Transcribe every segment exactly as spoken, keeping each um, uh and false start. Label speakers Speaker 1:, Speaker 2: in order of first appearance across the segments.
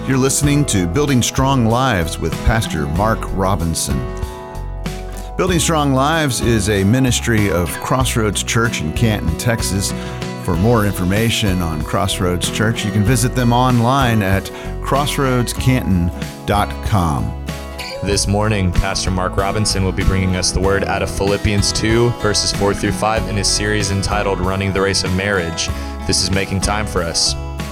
Speaker 1: You're listening to Building Strong Lives with Pastor Mark Robinson. Building Strong Lives is a ministry of Crossroads Church in Canton, Texas. For more information on Crossroads Church, you can visit them online at crossroads canton dot com.
Speaker 2: This morning, Pastor Mark Robinson will be bringing us the word out of Philippians two, verses four through five in his series entitled Running the Race of Marriage. This is Making Time for Us.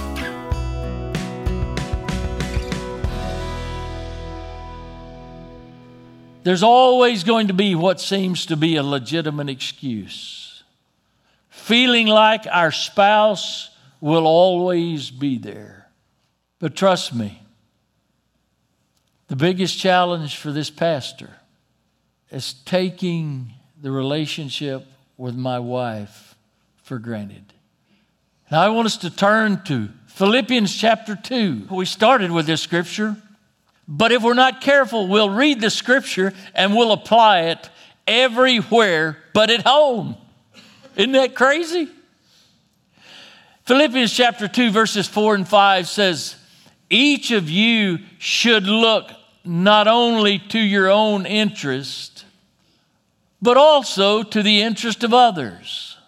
Speaker 3: There's always going to be what seems to be a legitimate excuse. Feeling like our spouse will always be there. But trust me, the biggest challenge for this pastor is taking the relationship with my wife for granted. Now I want us to turn to Philippians chapter two. We started with this scripture. But if we're not careful, we'll read the scripture and we'll apply it everywhere but at home. Isn't that crazy? Philippians chapter two, verses four and five says, each of you should look not only to your own interest, but also to the interest of others.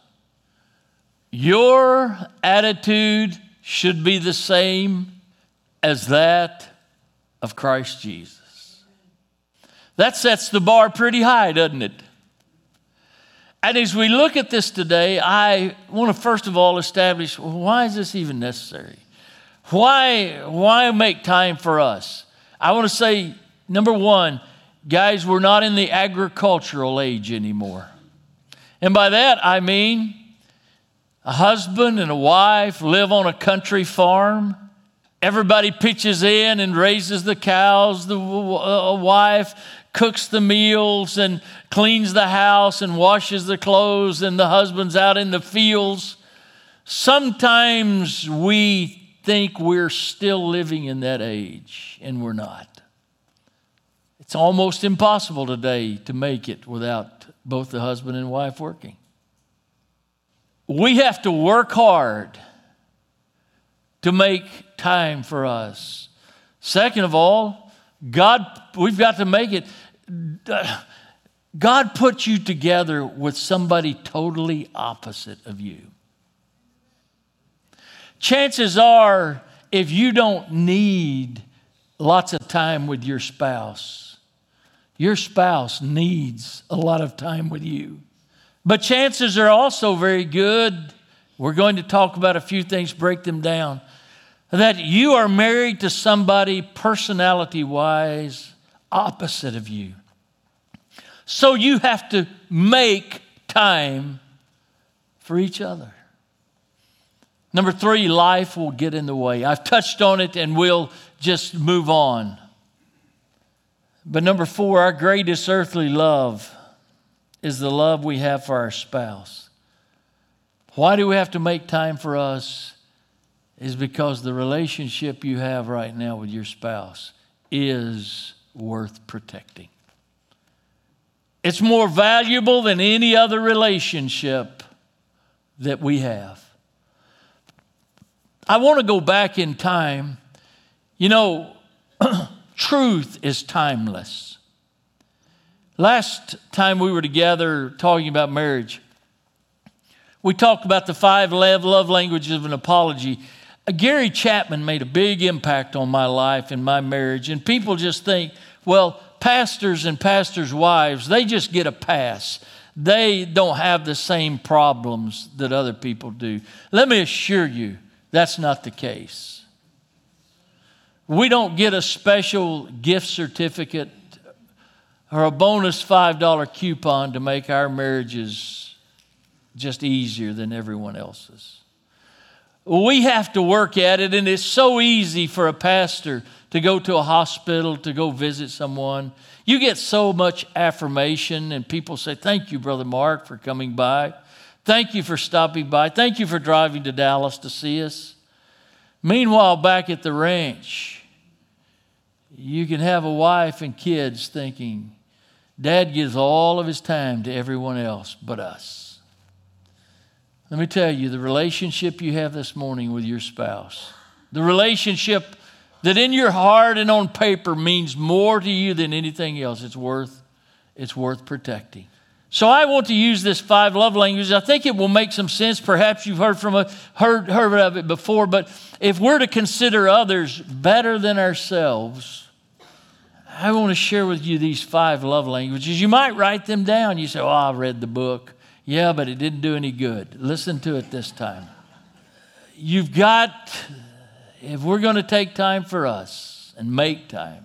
Speaker 3: Your attitude should be the same as that of Christ Jesus. That sets the bar pretty high, doesn't it? And as we look at this today, I want to first of all establish, well, why is this even necessary? Why, why make time for us? I want to say, number one, guys, we're not in the agricultural age anymore. And by that, I mean a husband and a wife live on a country farm. Everybody pitches in and raises the cows. The uh, wife cooks the meals and cleans the house and washes the clothes, and the husband's out in the fields. Sometimes we think we're still living in that age, and we're not. It's almost impossible today to make it without both the husband and wife working. We have to work hard to make time for us. Second of all, God, we've got to make it. God put you together with somebody totally opposite of you. Chances are, if you don't need lots of time with your spouse, your spouse needs a lot of time with you. But chances are also very good, we're going to talk about a few things, break them down, that you are married to somebody personality-wise opposite of you. So you have to make time for each other. Number three, life will get in the way. I've touched on it and we'll just move on. But number four, our greatest earthly love is the love we have for our spouse. Why do we have to make time for us? Is because the relationship you have right now with your spouse is worth protecting. It's more valuable than any other relationship that we have. I want to go back in time. You know, truth is timeless. Last time we were together talking about marriage, we talked about the five love languages of an apology. Gary Chapman made a big impact on my life and my marriage. And people just think, well, pastors and pastors' wives, they just get a pass. They don't have the same problems that other people do. Let me assure you, that's not the case. We don't get a special gift certificate or a bonus five dollar coupon to make our marriages just easier than everyone else's. We have to work at it, and it's so easy for a pastor to go to a hospital, to go visit someone. You get so much affirmation, and people say, thank you, Brother Mark, for coming by. Thank you for stopping by. Thank you for driving to Dallas to see us. Meanwhile, back at the ranch, you can have a wife and kids thinking, Dad gives all of his time to everyone else but us. Let me tell you, the relationship you have this morning with your spouse, the relationship that in your heart and on paper means more to you than anything else, it's worth, it's worth protecting. So I want to use this five love languages. I think it will make some sense. Perhaps you've heard from a, heard heard of it before, but if we're to consider others better than ourselves, I want to share with you these five love languages. You might write them down. You say, "Oh, I read the book." Yeah, but it didn't do any good. Listen to it this time. You've got, if we're going to take time for us and make time,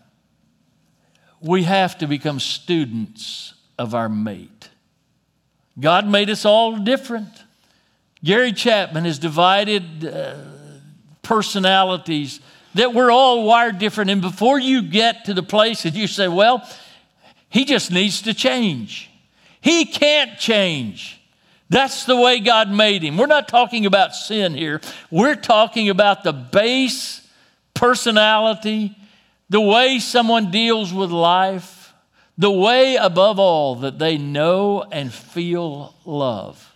Speaker 3: we have to become students of our mate. God made us all different. Gary Chapman has divided uh, personalities that we're all wired different. And before you get to the place that you say, well, he just needs to change. He can't change. That's the way God made him. We're not talking about sin here. We're talking about the base personality, the way someone deals with life, the way above all that they know and feel love.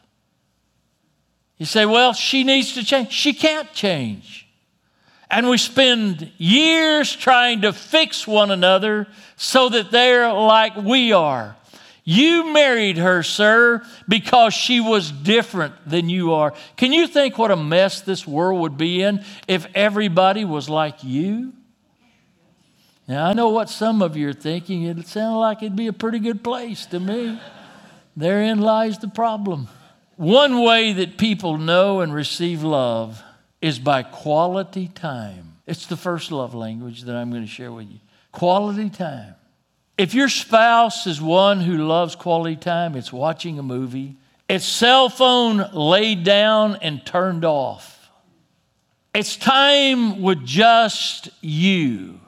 Speaker 3: You say, well, she needs to change. She can't change. And we spend years trying to fix one another so that they're like we are. You married her, sir, because she was different than you are. Can you think what a mess this world would be in if everybody was like you? Now, I know what some of you are thinking. It sounds like it'd be a pretty good place to me. Therein lies the problem. One way that people know and receive love is by quality time. It's the first love language that I'm going to share with you. Quality time. If your spouse is one who loves quality time, it's watching a movie. It's cell phone laid down and turned off. It's time with just you.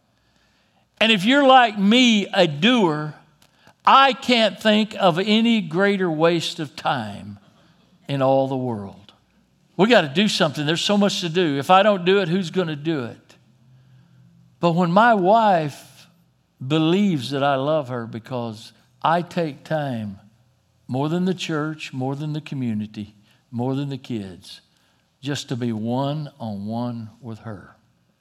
Speaker 3: And if you're like me, a doer, I can't think of any greater waste of time in all the world. We got to do something. There's so much to do. If I don't do it, who's going to do it? But when my wife believes that I love her because I take time more than the church, more than the community, more than the kids, just to be one-on-one with her.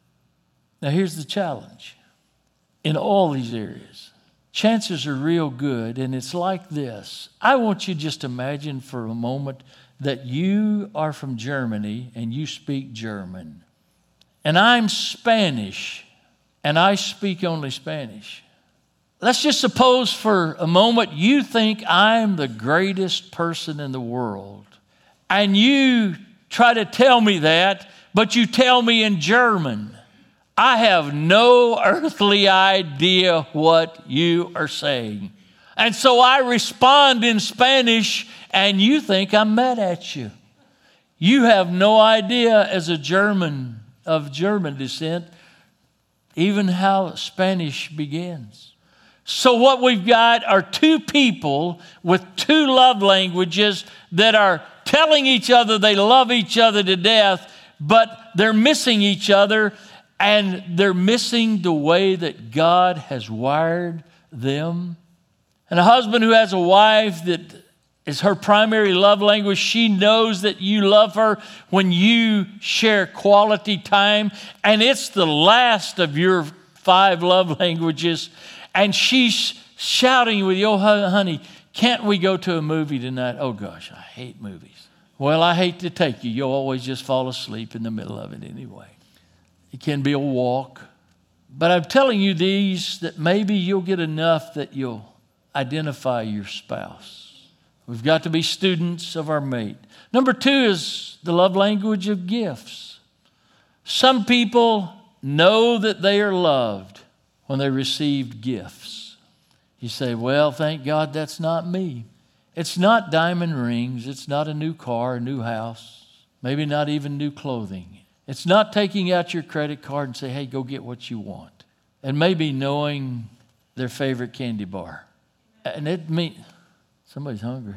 Speaker 3: Now here's the challenge. In all these areas, chances are real good, and it's like this. I want you to just imagine for a moment that you are from Germany and you speak German, and I'm Spanish, and I speak only Spanish. Let's just suppose for a moment you think I'm the greatest person in the world, and you try to tell me that, but you tell me in German. I have no earthly idea what you are saying. And so I respond in Spanish, and you think I'm mad at you. You have no idea, as a German of German descent, even how Spanish begins. So what we've got are two people with two love languages that are telling each other they love each other to death, but they're missing each other, and they're missing the way that God has wired them. And a husband who has a wife that is her primary love language, she knows that you love her when you share quality time, and it's the last of your five love languages, and she's shouting with you, "Oh, honey, can't we go to a movie tonight?" "Oh, gosh, I hate movies." "Well, I hate to take you. You'll always just fall asleep in the middle of it anyway." It can be a walk. But I'm telling you these that maybe you'll get enough that you'll identify your spouse. We've got to be students of our mate. Number two is the love language of gifts. Some people know that they are loved when they receive gifts. You say, "Well, thank God that's not me." It's not diamond rings. It's not a new car, a new house, maybe not even new clothing. It's not taking out your credit card and say, "Hey, go get what you want." And maybe knowing their favorite candy bar. And it means, somebody's hungry.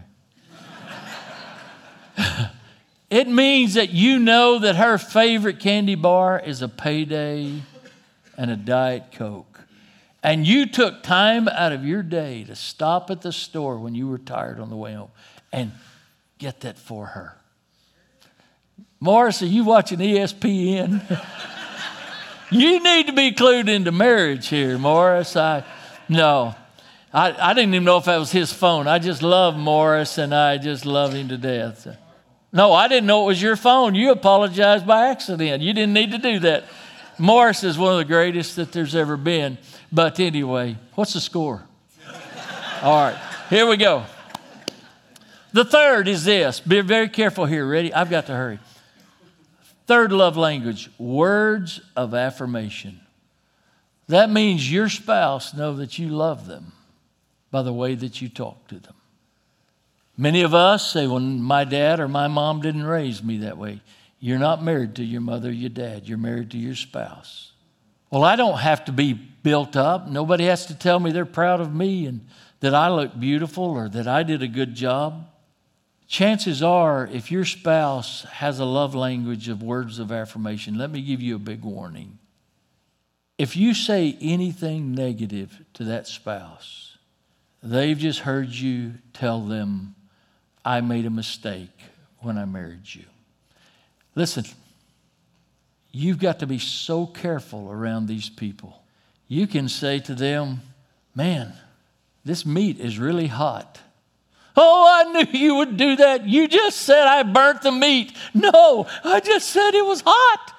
Speaker 3: It means that you know that her favorite candy bar is a Payday and a Diet Coke. And you took time out of your day to stop at the store when you were tired on the way home and get that for her. Morris, are you watching E S P N? You need to be clued into marriage here, Morris. I, no, I, I didn't even know if that was his phone. I just love Morris, and I just love him to death. No, I didn't know it was your phone. You apologized by accident. You didn't need to do that. Morris is one of the greatest that there's ever been. But anyway, what's the score? All right, here we go. The third is this. Be very careful here. Ready? I've got to hurry. Third love language, words of affirmation. That means your spouse knows that you love them by the way that you talk to them. Many of us say, well, my dad or my mom didn't raise me that way. You're not married to your mother or your dad. You're married to your spouse. Well, I don't have to be built up. Nobody has to tell me they're proud of me and that I look beautiful or that I did a good job. Chances are, if your spouse has a love language of words of affirmation, let me give you a big warning. If you say anything negative to that spouse, they've just heard you tell them, I made a mistake when I married you. Listen, you've got to be so careful around these people. You can say to them, man, this meat is really hot. Oh, I knew you would do that. You just said I burnt the meat. No, I just said it was hot.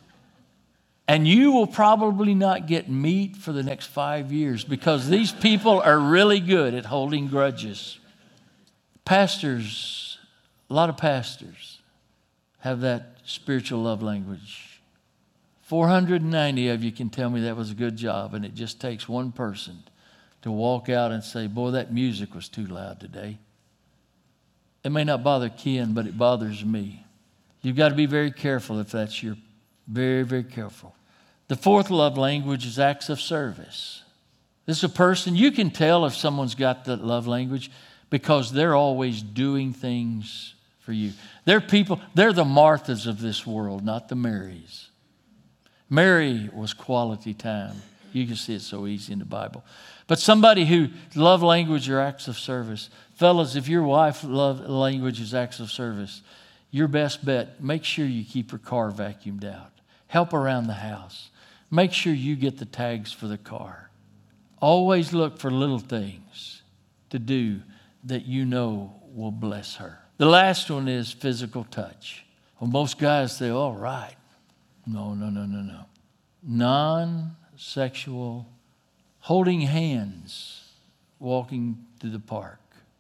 Speaker 3: And you will probably not get meat for the next five years because these people are really good at holding grudges. Pastors, a lot of pastors have that spiritual love language. four hundred ninety of you can tell me that was a good job, and it just takes one person to walk out and say, boy, that music was too loud today. It may not bother Ken, but it bothers me. You've got to be very careful if that's your, very, very careful. The fourth love language is acts of service. This is a person, you can tell if someone's got that love language because they're always doing things for you. They're people, they're the Marthas of this world, not the Marys. Mary was quality time. You can see it so easy in the Bible. But somebody who love language or acts of service. Fellas, if your wife love language is acts of service, your best bet, make sure you keep her car vacuumed out. Help around the house. Make sure you get the tags for the car. Always look for little things to do that you know will bless her. The last one is physical touch. Well, most guys say, all right. No, no, no, no, no. Non-sexual holding hands, walking through the park.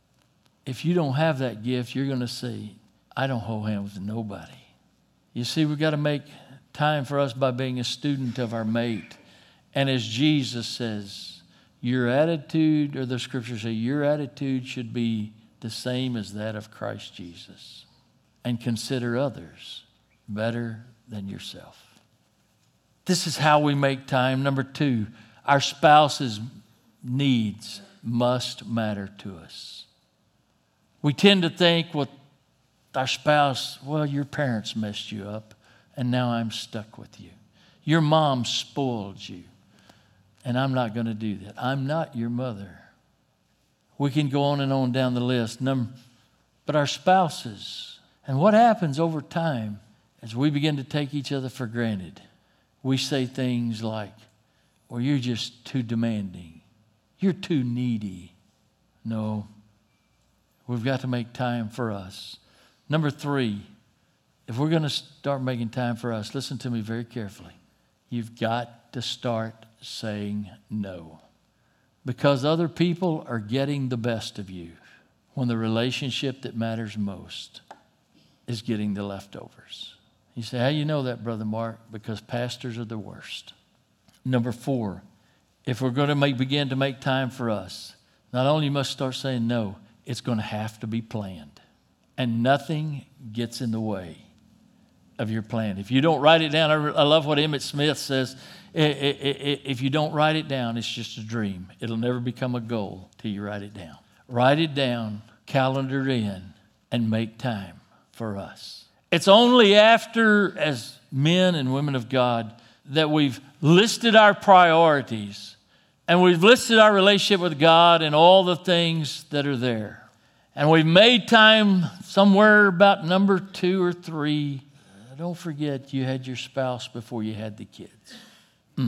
Speaker 3: If you don't have that gift, you're going to say, I don't hold hands with nobody. You see, we've got to make time for us by being a student of our mate. And as Jesus says, your attitude, or the scriptures say, your attitude should be the same as that of Christ Jesus. And consider others better than yourself. This is how we make time. Number two, our spouse's needs must matter to us. We tend to think with our spouse, well, your parents messed you up, and now I'm stuck with you. Your mom spoiled you, and I'm not going to do that. I'm not your mother. We can go on and on down the list. Number, but our spouses, and what happens over time as we begin to take each other for granted, we say things like, well, you're just too demanding. You're too needy. No, we've got to make time for us. Number three, if we're going to start making time for us, listen to me very carefully. You've got to start saying no. Because other people are getting the best of you when the relationship that matters most is getting the leftovers. You say, how do you know that, Brother Mark? Because pastors are the worst. Number four, if we're going to make, begin to make time for us, not only must start saying no, it's going to have to be planned. And nothing gets in the way of your plan. If you don't write it down, I love what Emmett Smith says, if you don't write it down, it's just a dream. It'll never become a goal till you write it down. Write it down, calendar it in, and make time for us. It's only after, as men and women of God, that we've listed our priorities and we've listed our relationship with God and all the things that are there. And we've made time somewhere about number two or three. Don't forget you had your spouse before you had the kids. Mm.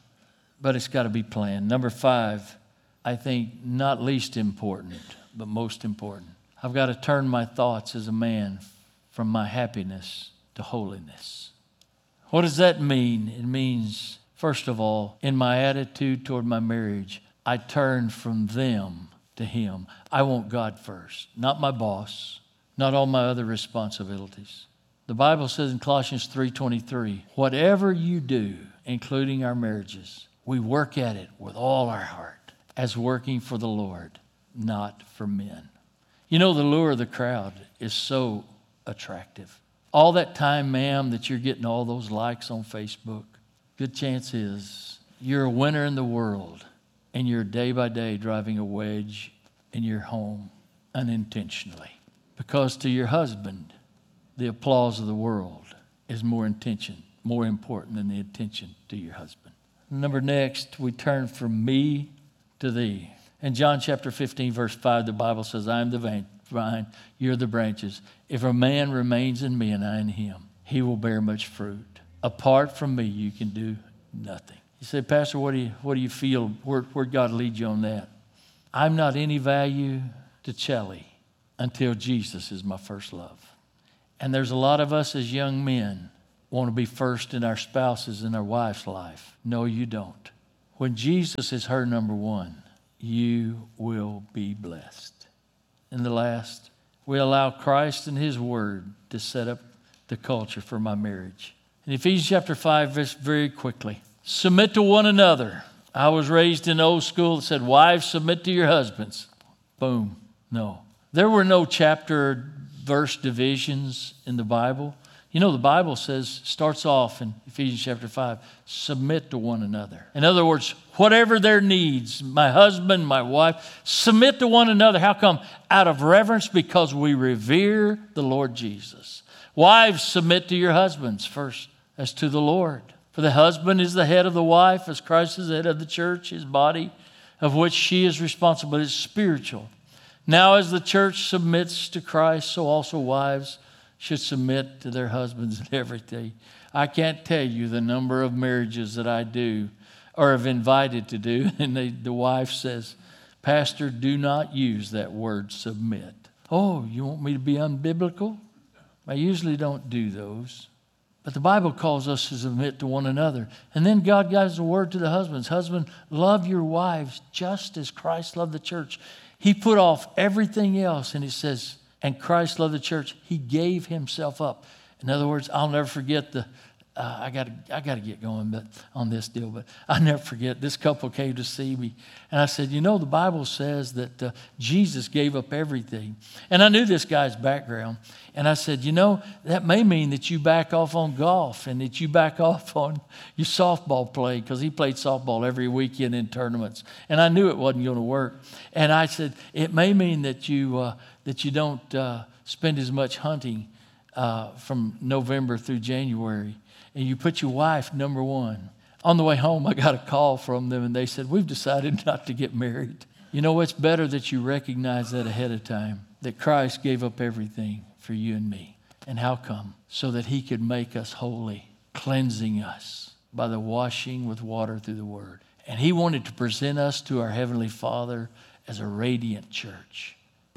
Speaker 3: But it's got to be planned. Number five, I think not least important, but most important. I've got to turn my thoughts as a man from my happiness to holiness. What does that mean? It means, first of all, in my attitude toward my marriage, I turn from them to Him. I want God first, not my boss, not all my other responsibilities. The Bible says in Colossians three twenty-three, whatever you do, including our marriages, we work at it with all our heart as working for the Lord, not for men. You know, the lure of the crowd is so attractive. All that time, ma'am, that you're getting all those likes on Facebook, good chance is you're a winner in the world and you're day by day driving a wedge in your home unintentionally. Because to your husband, the applause of the world is more intention, more important than the attention to your husband. Number next, we turn from me to thee. In John chapter fifteen, verse five, the Bible says, I am the vine, you're the branches. If a man remains in me and I in him, he will bear much fruit. Apart from me, you can do nothing. You say, Pastor, what do you, what do you feel? Where, where'd God lead you on that? I'm not any value to Chelly until Jesus is my first love. And there's a lot of us as young men want to be first in our spouses and our wife's life. No, you don't. When Jesus is her number one, you will be blessed. And the last, we allow Christ and His Word to set up the culture for my marriage. In Ephesians chapter five, verse very quickly, submit to one another. I was raised in old school that said, wives, submit to your husbands. Boom. No. There were no chapter verse divisions in the Bible. You know, the Bible says, starts off in Ephesians chapter five, submit to one another. In other words, whatever their needs, my husband, my wife, submit to one another. How come? Out of reverence, because we revere the Lord Jesus. Wives, submit to your husbands first as to the Lord. For the husband is the head of the wife, as Christ is the head of the church, His body, of which she is responsible. It's spiritual. Now as the church submits to Christ, so also wives should submit to their husbands in everything. I can't tell you the number of marriages that I do or have invited to do, and they, the wife says, Pastor, do not use that word submit. Oh, you want me to be unbiblical? I usually don't do those. But the Bible calls us to submit to one another. And then God gives a word to the husbands. Husband, love your wives just as Christ loved the church. He put off everything else, and He says, and Christ loved the church. He gave Himself up. In other words, I'll never forget the, uh, I got I got to get going but on this deal, but I'll never forget, this couple came to see me. And I said, you know, the Bible says that uh, Jesus gave up everything. And I knew this guy's background. And I said, you know, that may mean that you back off on golf and that you back off on your softball play, because he played softball every weekend in tournaments. And I knew it wasn't going to work. And I said, it may mean that you uh, that you don't uh, spend as much hunting uh, from November through January. And you put your wife number one. On the way home, I got a call from them, and they said, we've decided not to get married. You know, it's better that you recognize that ahead of time, that Christ gave up everything for you and me. And how come? So that He could make us holy, cleansing us by the washing with water through the Word. And He wanted to present us to our Heavenly Father as a radiant church,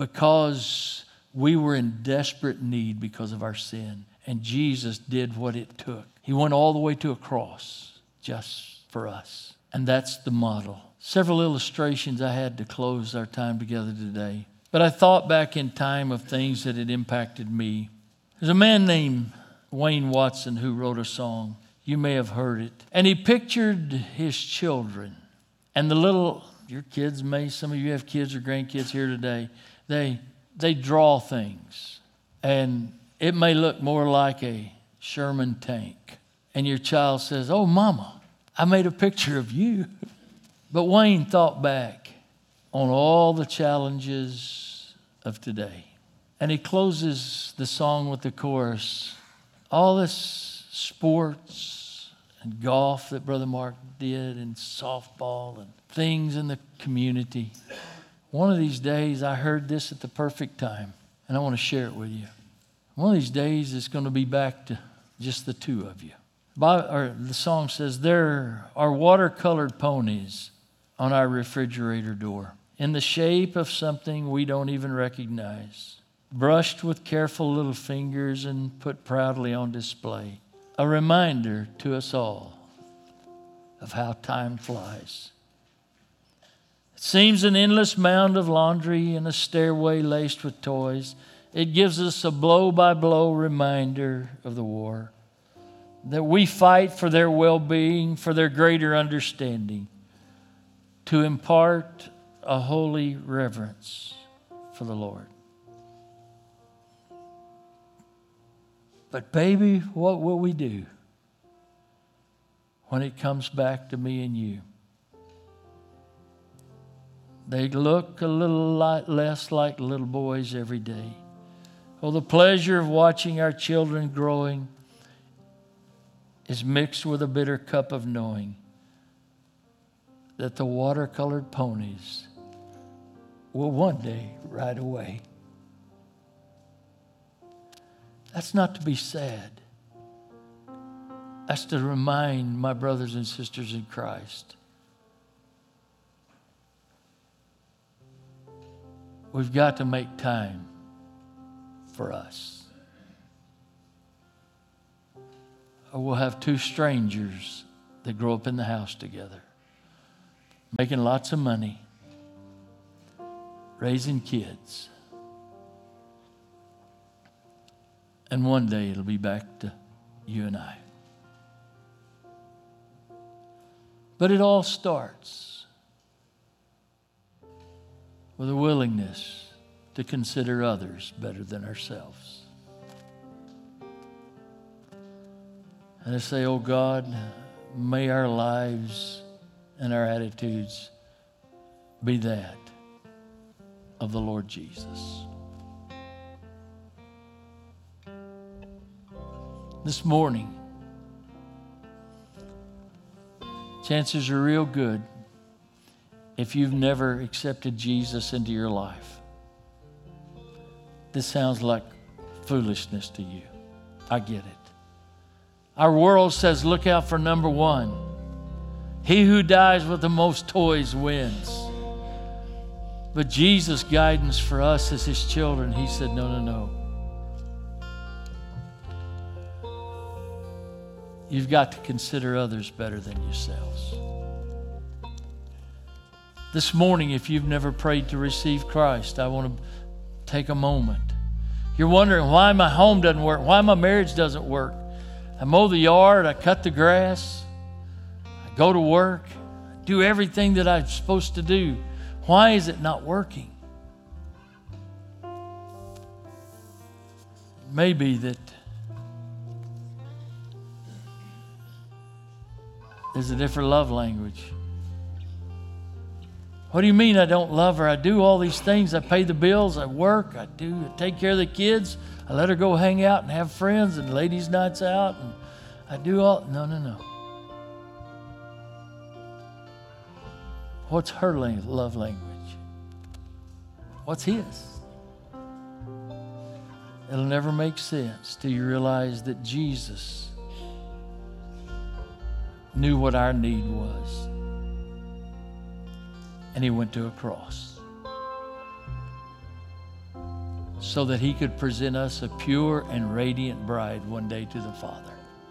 Speaker 3: because we were in desperate need because of our sin. And Jesus did what it took. He went all the way to a cross just for us. And that's the model. Several illustrations I had to close our time together today. But I thought back in time of things that had impacted me. There's a man named Wayne Watson who wrote a song. You may have heard it. And he pictured his children. And the little, your kids may, some of you have kids or grandkids here today. They, they draw things. And it may look more like a Sherman tank. And your child says, oh, Mama, I made a picture of you. But Wayne thought back on all the challenges of today. And he closes the song with the chorus. All this sports and golf that Brother Mark did, and softball and things in the community. One of these days I heard this at the perfect time, and I want to share it with you. One of these days it's going to be back to just the two of you. By, or the song says, there are watercolored ponies on our refrigerator door in the shape of something we don't even recognize, brushed with careful little fingers and put proudly on display. A reminder to us all of how time flies. It seems an endless mound of laundry and a stairway laced with toys. It gives us a blow-by-blow reminder of the war, that we fight for their well-being, for their greater understanding, to impart a holy reverence for the Lord. But baby, what will we do when it comes back to me and you? They look a little lot less like little boys every day. Oh, the pleasure of watching our children growing is mixed with a bitter cup of knowing that the watercolored ponies will one day ride away. That's not to be sad. That's to remind my brothers and sisters in Christ, we've got to make time for us. Or we'll have two strangers that grow up in the house together, making lots of money, raising kids. And one day it'll be back to you and I. But it all starts with a willingness to consider others better than ourselves. And I say, oh God, may our lives and our attitudes be that of the Lord Jesus. This morning, chances are real good if you've never accepted Jesus into your life. This sounds like foolishness to you. I get it. Our world says, look out for number one. He who dies with the most toys wins. But Jesus' guidance for us as his children, he said, no, no, no. You've got to consider others better than yourselves. This morning, if you've never prayed to receive Christ, I want to take a moment. You're wondering why my home doesn't work, why my marriage doesn't work. I mow the yard, I cut the grass, I go to work, I do everything that I'm supposed to do. Why is it not working? It may be that there's a different love language. What do you mean I don't love her? I do all these things. I pay the bills. I work. I do. I take care of the kids. I let her go hang out and have friends and ladies' nights out. And I do all. No, no, no. What's her love language? What's his? It'll never make sense till you realize that Jesus knew what our need was. And he went to a cross so that he could present us a pure and radiant bride one day to the Father.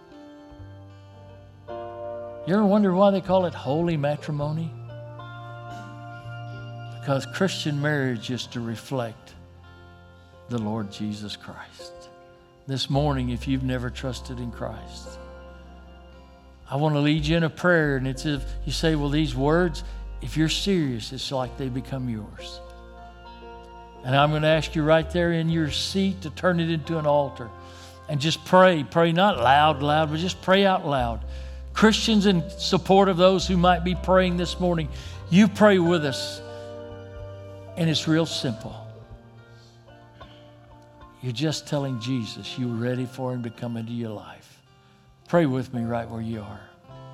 Speaker 3: You ever wonder why they call it holy matrimony? Because Christian marriage is to reflect the Lord Jesus Christ. This morning, if you've never trusted in Christ, I want to lead you in a prayer, and it's if you say, well, these words, if you're serious, it's like they become yours. And I'm going to ask you right there in your seat to turn it into an altar and just pray. Pray not loud, loud, but just pray out loud. Christians, in support of those who might be praying this morning, you pray with us. And it's real simple. You're just telling Jesus you're ready for him to come into your life. Pray with me right where you are.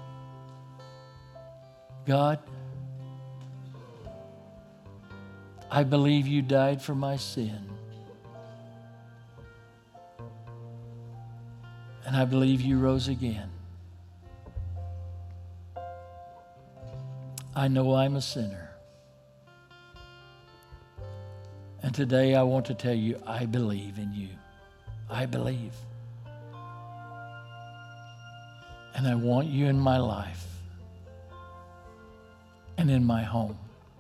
Speaker 3: God, I believe you died for my sin. And I believe you rose again. I know I'm a sinner. And today I want to tell you, I believe in you. I believe. And I want you in my life and in my home.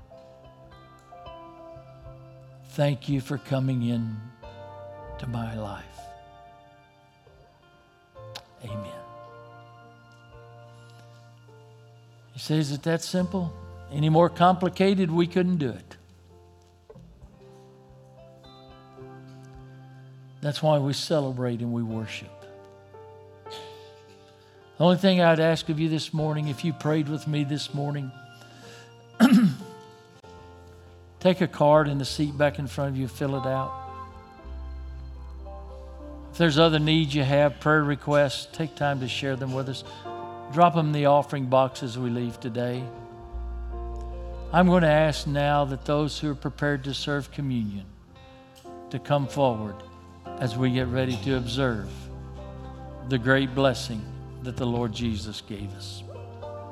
Speaker 3: Thank you for coming in to my life. Amen. You say, is it that simple? Any more complicated, we couldn't do it. That's why we celebrate and we worship. The only thing I'd ask of you this morning, if you prayed with me this morning, take a card in the seat back in front of you, fill it out. If there's other needs you have, prayer requests, take time to share them with us. Drop them in the offering box as we leave today. I'm going to ask now that those who are prepared to serve communion to come forward as we get ready to observe the great blessing that the Lord Jesus gave us.